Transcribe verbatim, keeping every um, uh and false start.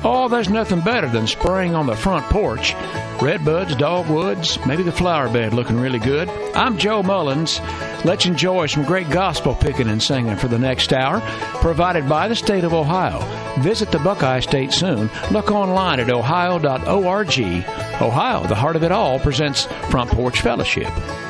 Oh, there's nothing better than spraying on the front porch. Redbuds, dogwoods, maybe the flower bed looking really good. I'm Joe Mullins. Let's enjoy some great gospel picking and singing for the next hour, provided by the state of Ohio. Visit the Buckeye State soon. Look online at ohio dot org. Ohio, the heart of it all, presents Front Porch Fellowship.